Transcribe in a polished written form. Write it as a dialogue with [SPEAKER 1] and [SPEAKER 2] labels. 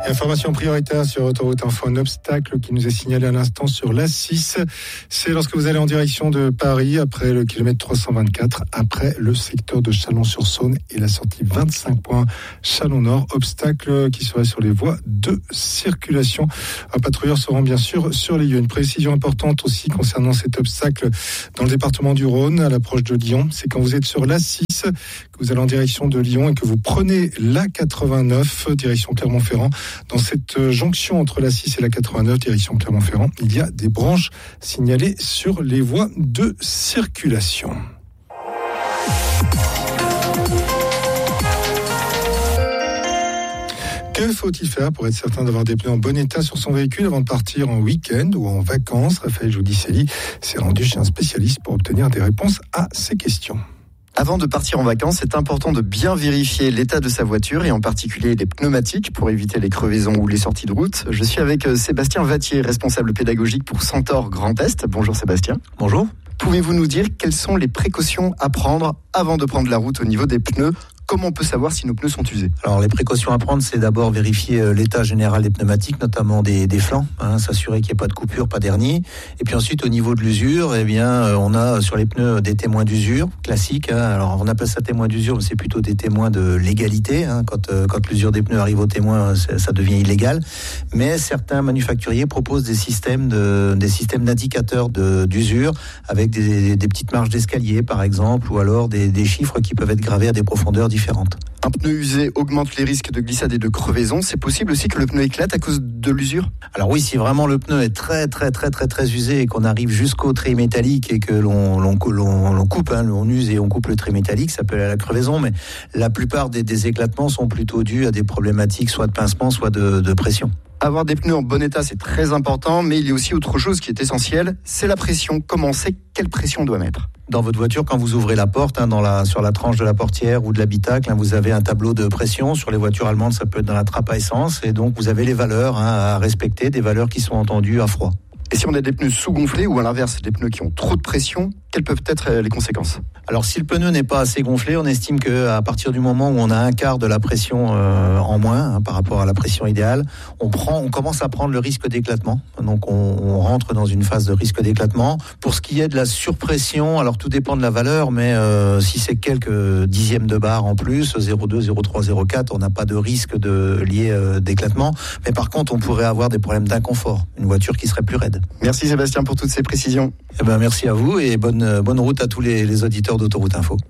[SPEAKER 1] Et information prioritaire sur Autoroute Info, un obstacle qui nous est signalé à l'instant sur l'A6. C'est lorsque vous allez en direction de Paris, après le kilomètre 324, après le secteur de Chalon-sur-Saône et la sortie 25 points Chalon-Nord. Obstacle qui serait sur les voies de circulation. Un patrouilleur se rend bien sûr sur les lieux. Une précision importante aussi concernant cet obstacle dans le département du Rhône, à l'approche de Lyon. C'est quand vous êtes sur l'A6, que vous allez en direction de Lyon et que vous prenez l'A89, direction Clermont-Ferrand. Dans cette jonction entre la 6 et la 89, direction Clermont-Ferrand, il y a des branches signalées sur les voies de circulation. Que faut-il faire pour être certain d'avoir des pneus en bon état sur son véhicule avant de partir en week-end ou en vacances? Raphaël Joudicelli s'est rendu chez un spécialiste pour obtenir des réponses à ces questions.
[SPEAKER 2] Avant de partir en vacances, c'est important de bien vérifier l'état de sa voiture et en particulier les pneumatiques pour éviter les crevaisons ou les sorties de route. Je suis avec Sébastien Vattier, responsable pédagogique pour Centaure Grand Est. Bonjour Sébastien.
[SPEAKER 3] Bonjour.
[SPEAKER 2] Pouvez-vous nous dire quelles sont les précautions à prendre avant de prendre la route au niveau des pneus ? Comment on peut savoir si nos pneus sont usés ?
[SPEAKER 3] Alors les précautions à prendre, c'est d'abord vérifier l'état général des pneumatiques, notamment des flancs, s'assurer qu'il n'y ait pas de coupure, pas d'hernie. Et puis ensuite au niveau de l'usure, on a sur les pneus des témoins d'usure classiques. Alors on appelle ça témoins d'usure, mais c'est plutôt des témoins de légalité. Quand l'usure des pneus arrive aux témoins, ça devient illégal. Mais certains manufacturiers proposent des systèmes d'indicateurs d'usure avec des petites marges d'escalier par exemple, ou alors des chiffres qui peuvent être gravés à des profondeurs différentes.
[SPEAKER 2] Un pneu usé augmente les risques de glissade et de crevaison. C'est possible aussi que le pneu éclate à cause de l'usure ?
[SPEAKER 3] Alors oui, si vraiment le pneu est très usé et qu'on arrive jusqu'au trait métallique et que l'on coupe, on use et on coupe le trait métallique, ça peut aller à la crevaison, mais la plupart des éclatements sont plutôt dus à des problématiques soit de pincement, soit de pression.
[SPEAKER 2] Avoir des pneus en bon état, c'est très important, mais il y a aussi autre chose qui est essentielle, c'est la pression. Comment on sait quelle pression on doit mettre ?
[SPEAKER 3] Dans votre voiture, quand vous ouvrez la porte, sur la tranche de la portière ou de l'habitacle, vous avez un tableau de pression. Sur les voitures allemandes, ça peut être dans la trappe à essence. Et donc, vous avez les valeurs à respecter, des valeurs qui sont entendues à froid.
[SPEAKER 2] Et si on a des pneus sous-gonflés ou à l'inverse, des pneus qui ont trop de pression, quelles peuvent être les conséquences ?
[SPEAKER 3] Alors si le pneu n'est pas assez gonflé, on estime qu'à partir du moment où on a un quart de la pression en moins par rapport à la pression idéale, on commence à prendre le risque d'éclatement. Donc on rentre dans une phase de risque d'éclatement. Pour ce qui est de la surpression, alors tout dépend de la valeur, mais si c'est quelques dixièmes de bar en plus, 0,2, 0,3, 0,4, on n'a pas de risque lié d'éclatement. Mais par contre, on pourrait avoir des problèmes d'inconfort, une voiture qui serait plus raide.
[SPEAKER 2] Merci Sébastien pour toutes ces précisions.
[SPEAKER 3] Merci à vous et bonne route à tous les auditeurs d'Autoroute Info.